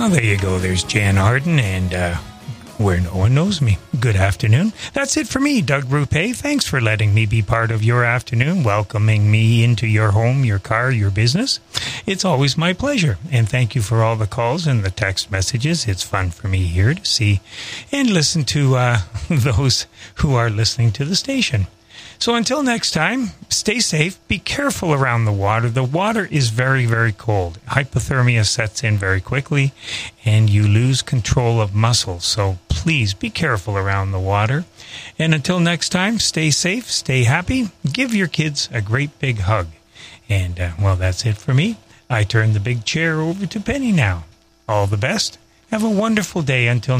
Well, there you go. There's Jan Arden and Where No One Knows Me. Good afternoon. That's it for me, Doug Rupe. Thanks for letting me be part of your afternoon, welcoming me into your home, your car, your business. It's always my pleasure. And thank you for all the calls and the text messages. It's fun for me here to see and listen to those who are listening to the station. So until next time, stay safe, be careful around the water. The water is very, very cold. Hypothermia sets in very quickly, and you lose control of muscles. So please be careful around the water. And until next time, stay safe, stay happy, give your kids a great big hug. And, well, that's it for me. I turn the big chair over to Penny now. All the best. Have a wonderful day until